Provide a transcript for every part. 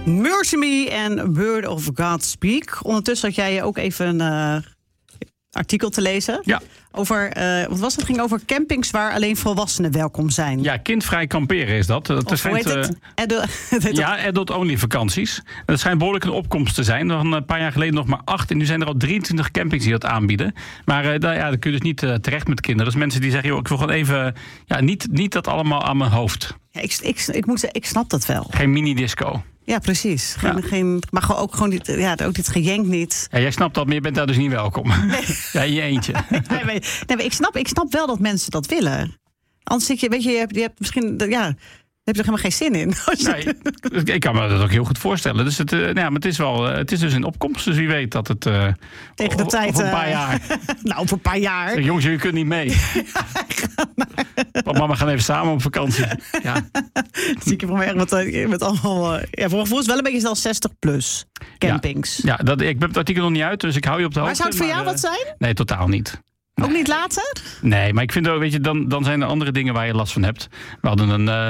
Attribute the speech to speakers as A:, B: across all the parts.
A: Mercy Me en Word of God Speak. Ondertussen had jij ook even een artikel te lezen.
B: Ja.
A: Over, wat was het? Het ging over campings waar alleen volwassenen welkom zijn.
B: Ja, kindvrij kamperen is dat.
A: Hoe heet het?
B: Adult-only vakanties. Dat schijnt behoorlijk een opkomst te zijn. Nog een paar jaar geleden nog maar 8. En nu zijn er al 23 campings die dat aanbieden. Maar daar kun je dus niet terecht met kinderen. Dus mensen die zeggen, joh, ik wil gewoon even... Ja, niet dat allemaal aan mijn hoofd.
A: Ja, ik snap dat wel.
B: Geen mini-disco.
A: Ja, precies. Maar ook gewoon niet, ook dit gejenk niet.
B: Ja, jij snapt dat, maar je bent daar dus niet welkom. Nee. Ja, in je eentje.
A: Nee, ik snap wel dat mensen dat willen. Anders zit je hebt misschien... Ja, daar heb je toch helemaal geen zin in?
B: Nee, ik kan me dat ook heel goed voorstellen. Dus maar het is dus een opkomst. Dus wie weet dat het
A: tegen de tijd...
B: Over een paar jaar.
A: Over een paar jaar.
B: Zeg, jongens, jullie kunnen niet mee. Mama, gaan even samen op vakantie. Ja.
A: Zie ik er echt met allemaal... volgens wel een beetje zelfs 60 plus campings.
B: Ja, ik heb het artikel nog niet uit, dus ik hou je op de hoogte.
A: Maar zou het voor jou wat zijn?
B: Nee, totaal niet. Nee.
A: Ook niet later?
B: Nee, maar ik vind ook, weet je, dan zijn er andere dingen waar je last van hebt. We hadden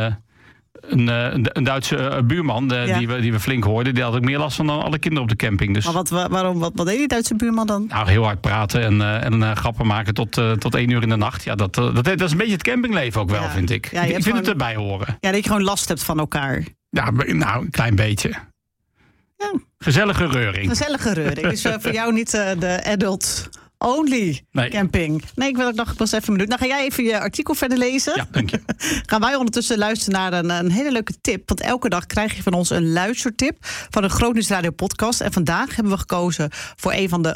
B: een Duitse buurman die we flink hoorden. Die had ook meer last van dan alle kinderen op de camping. Dus.
A: Maar wat deed die Duitse buurman dan?
B: Nou, heel hard praten en grappen maken tot 1 uur in de nacht. Ja, dat is een beetje het campingleven ook wel, vind ik. Ja, ik vind het erbij horen. Ja,
A: dat je gewoon last hebt van elkaar.
B: Ja, nou, een klein beetje. Ja. Gezellige reuring.
A: Dus voor jou niet de adult-only camping. Nee, ik was even benieuwd. Nou, ga jij even je artikel verder lezen?
B: Ja, dank je.
A: Gaan wij ondertussen luisteren naar een hele leuke tip. Want elke dag krijg je van ons een luistertip van een Groot Nieuws Radio podcast. En vandaag hebben we gekozen voor een van de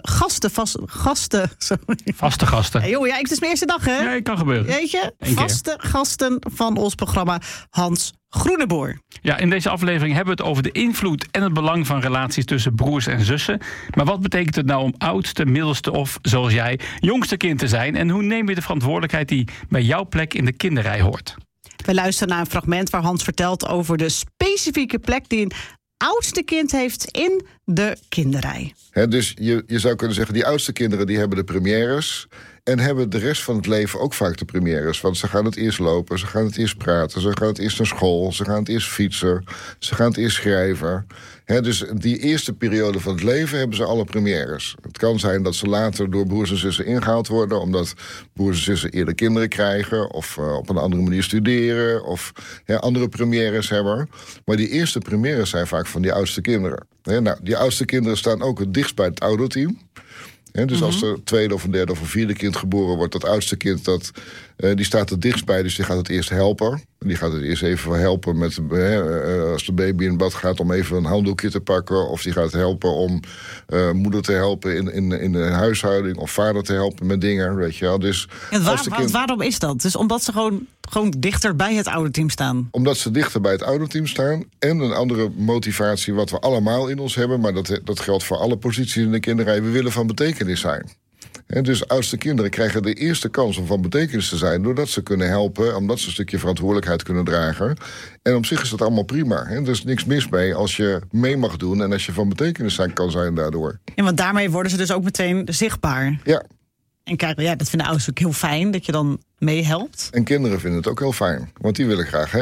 A: vaste gasten. Hey, joh, het is mijn eerste dag, hè?
B: Ja, kan gebeuren.
A: Weet je? Vaste gasten van ons programma, Hans Groeneboer.
B: Ja, in deze aflevering hebben we het over de invloed en het belang van relaties tussen broers en zussen. Maar wat betekent het nou om oudste, middelste of, zoals jij, jongste kind te zijn? En hoe neem je de verantwoordelijkheid die bij jouw plek in de kinderrij hoort?
A: We luisteren naar een fragment waar Hans vertelt over de specifieke plek die een oudste kind heeft in de kinderrij.
C: Dus je zou kunnen zeggen, die oudste kinderen die hebben de premières en hebben de rest van het leven ook vaak de premières. Want ze gaan het eerst lopen, ze gaan het eerst praten, ze gaan het eerst naar school, ze gaan het eerst fietsen, ze gaan het eerst schrijven. Dus die eerste periode van het leven hebben ze alle premières. Het kan zijn dat ze later door broers en zussen ingehaald worden, omdat broers en zussen eerder kinderen krijgen of op een andere manier studeren of andere premières hebben. Maar die eerste premières zijn vaak van die oudste kinderen. Nou, die oudste kinderen staan ook het dichtst bij het ouderteam. Dus als er tweede of een derde of een vierde kind geboren wordt, dat oudste kind, die staat er dichtst bij, dus die gaat het eerst helpen. Die gaat het eerst even helpen met, als de baby in bad gaat, om even een handdoekje te pakken. Of die gaat helpen om moeder te helpen in de huishouding, of vader te helpen met dingen, weet je wel. Dus
A: waarom is dat? Dus omdat ze gewoon dichter bij het ouderteam staan? Omdat
C: ze dichter bij het ouderteam staan. En een andere motivatie, wat we allemaal in ons hebben, maar dat geldt voor alle posities in de kinderrij. We willen van betekenis zijn. Dus oudste kinderen krijgen de eerste kans om van betekenis te zijn, doordat ze kunnen helpen, omdat ze een stukje verantwoordelijkheid kunnen dragen. En op zich is dat allemaal prima. Er is niks mis mee als je mee mag doen en als je van betekenis kan zijn daardoor.
A: Ja, want daarmee worden ze dus ook meteen zichtbaar.
C: Ja.
A: En kijk, dat vinden ouders ook heel fijn, dat je dan meehelpt.
C: En kinderen vinden het ook heel fijn, want die willen graag.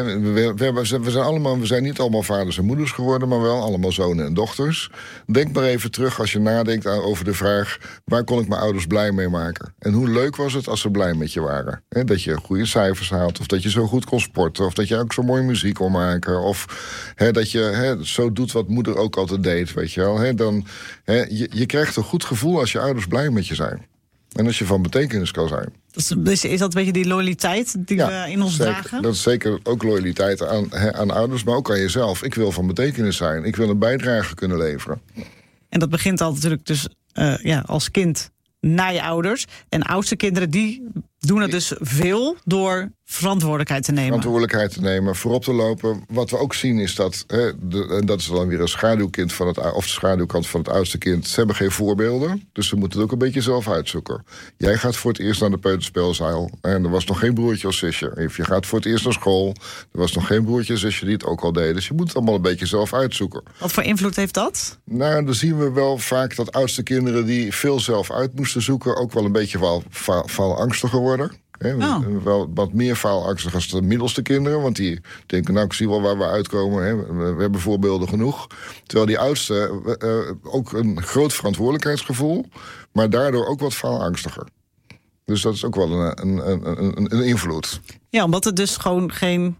C: We zijn niet allemaal vaders en moeders geworden, maar wel allemaal zonen en dochters. Denk maar even terug als je nadenkt over de vraag, waar kon ik mijn ouders blij mee maken? En hoe leuk was het als ze blij met je waren? Dat je goede cijfers haalt, of dat je zo goed kon sporten, of dat je ook zo mooi muziek kon maken, of dat je zo doet wat moeder ook altijd deed, weet je wel. Je krijgt een goed gevoel als je ouders blij met je zijn. En als je van betekenis kan zijn.
A: Dus is dat een beetje die loyaliteit die we in ons dragen?
C: Dat is zeker ook loyaliteit aan ouders, maar ook aan jezelf. Ik wil van betekenis zijn. Ik wil een bijdrage kunnen leveren.
A: En dat begint al natuurlijk dus als kind naar je ouders. En oudste kinderen die doen het dus veel door verantwoordelijkheid te nemen.
C: Voorop te lopen. Wat we ook zien is dat, en dat is dan weer een schaduwkind of de schaduwkant van het oudste kind, ze hebben geen voorbeelden, dus ze moeten het ook een beetje zelf uitzoeken. Jij gaat voor het eerst naar de peuterspeelzaal en er was nog geen broertje of zusje. Of je gaat voor het eerst naar school, er was nog geen broertje of zusje die het ook al deden. Dus je moet het allemaal een beetje zelf uitzoeken.
A: Wat voor invloed heeft dat?
C: Nou, dan zien we wel vaak dat oudste kinderen die veel zelf uit moesten zoeken ook wel een beetje valangstiger worden. Hè. Wel wat meer faalangstig als de middelste kinderen. Want die denken, nou, ik zie wel waar we uitkomen. Hè. We hebben voorbeelden genoeg. Terwijl die oudste ook een groot verantwoordelijkheidsgevoel, maar daardoor ook wat faalangstiger. Dus dat is ook wel een invloed.
A: Ja, omdat het dus gewoon geen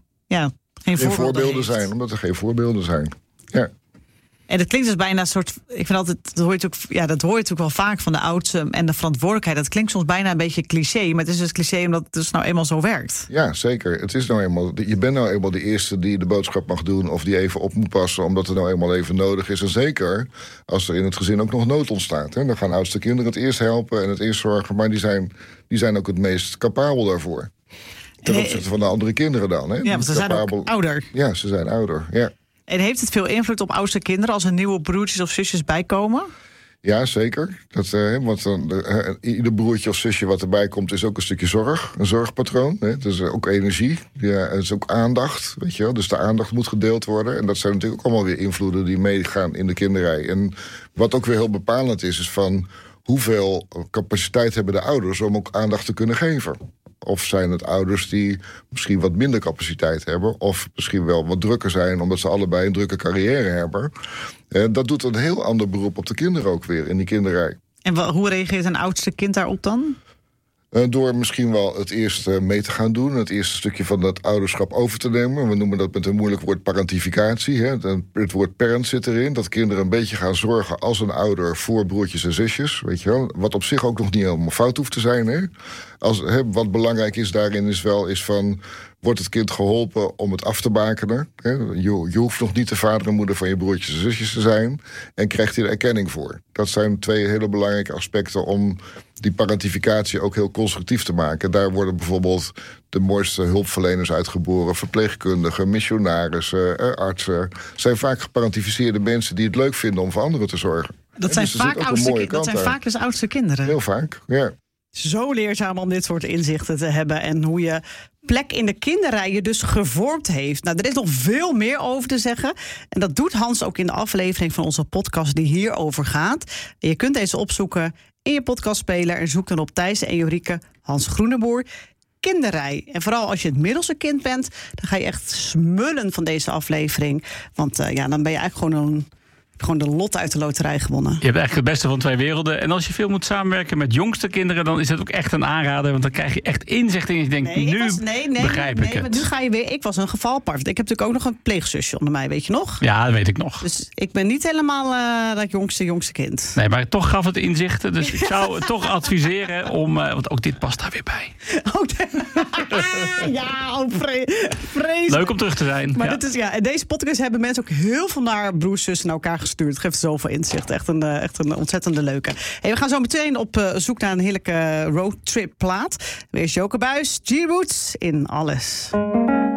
A: voorbeelden
C: zijn. Omdat er geen voorbeelden zijn. Ja.
A: En het klinkt dus bijna een soort. Ik vind altijd, dat hoor je natuurlijk wel vaak van de oudste en de verantwoordelijkheid. Dat klinkt soms bijna een beetje cliché, maar het is dus cliché omdat het dus nou eenmaal zo werkt.
C: Ja, zeker. Het is nou eenmaal. Je bent nou eenmaal de eerste die de boodschap mag doen of die even op moet passen, omdat het nou eenmaal even nodig is. En zeker als er in het gezin ook nog nood ontstaat. Hè. Dan gaan oudste kinderen het eerst helpen en het eerst zorgen, maar die zijn ook het meest capabel daarvoor. Ten opzichte van de andere kinderen dan. Hè.
A: Ja, want ze zijn ook ouder.
C: Ja, ze zijn ouder. Ja.
A: En heeft het veel invloed op oudste kinderen als er nieuwe broertjes of zusjes bijkomen?
C: Ja, zeker. Want ieder broertje of zusje wat erbij komt is ook een stukje zorg. Een zorgpatroon. Hè. Het is ook energie. Ja, het is ook aandacht. Weet je wel. Dus de aandacht moet gedeeld worden. En dat zijn natuurlijk ook allemaal weer invloeden die meegaan in de kinderrij. En wat ook weer heel bepalend is van hoeveel capaciteit hebben de ouders om ook aandacht te kunnen geven. Of zijn het ouders die misschien wat minder capaciteit hebben, of misschien wel wat drukker zijn omdat ze allebei een drukke carrière hebben. Dat doet een heel ander beroep op de kinderen ook weer in die kinderrij.
A: En hoe reageert een oudste kind daarop dan?
C: Door misschien wel het eerst mee te gaan doen, het eerste stukje van dat ouderschap over te nemen. We noemen dat met een moeilijk woord parentificatie. Hè. Het woord parent zit erin, dat kinderen een beetje gaan zorgen als een ouder voor broertjes en zusjes. Weet je wel. Wat op zich ook nog niet helemaal fout hoeft te zijn. Hè. Wat belangrijk is daarin is van, wordt het kind geholpen om het af te bakenen? Hè. Je hoeft nog niet de vader en moeder van je broertjes en zusjes te zijn en krijgt hij er erkenning voor. Dat zijn twee hele belangrijke aspecten om die parentificatie ook heel constructief te maken. Daar worden bijvoorbeeld de mooiste hulpverleners uitgeboren, verpleegkundigen, missionarissen, artsen. Zijn vaak geparentificeerde mensen die het leuk vinden om voor anderen te zorgen.
A: Dat zijn vaak dus oudste kinderen.
C: Heel vaak, ja.
A: Zo leerzaam om dit soort inzichten te hebben en hoe je plek in de kinderrij je dus gevormd heeft. Nou, er is nog veel meer over te zeggen. En dat doet Hans ook in de aflevering van onze podcast die hierover gaat. En je kunt deze opzoeken in je podcastspeler en zoek dan op Thijs en Jorike Hans Groeneboer kinderrij. En vooral als je het middelste kind bent, dan ga je echt smullen van deze aflevering. Want dan ben je eigenlijk gewoon de lot uit de loterij gewonnen.
B: Je hebt eigenlijk het beste van twee werelden. En als je veel moet samenwerken met jongste kinderen, dan is het ook echt een aanrader. Want dan krijg je echt inzicht in. Je denkt, begrijp ik het.
A: Maar nu ga je weer. Ik was een gevalpart. Ik heb natuurlijk ook nog een pleegzusje onder mij, weet je nog?
B: Ja, dat weet ik nog.
A: Dus ik ben niet helemaal dat jongste kind.
B: Nee, maar toch gaf het inzichten. Dus ik zou het toch adviseren om. Want ook dit past daar weer bij.
A: Vreselijk.
B: Leuk om terug te zijn.
A: Maar in deze podcast hebben mensen ook heel veel naar broers, zussen naar elkaar gestuurd. Het geeft zoveel inzicht. Echt een ontzettende leuke. Hey, we gaan zo meteen op zoek naar een heerlijke roadtrip plaat. Weer is Joke Buijs, G-Roots in Alles.